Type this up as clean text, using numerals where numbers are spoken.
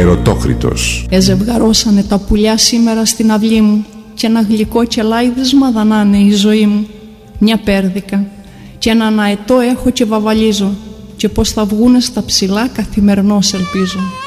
Ερωτόκριτος. Εζευγαρώσανε τα πουλιά σήμερα στην αυλή μου και ένα γλυκό και λάιδισμα δανάνε η ζωή μου. Μια πέρδικα και έναν αετό έχω και βαβαλίζω και πως θα βγούνε στα ψηλά καθημερινώς ελπίζω.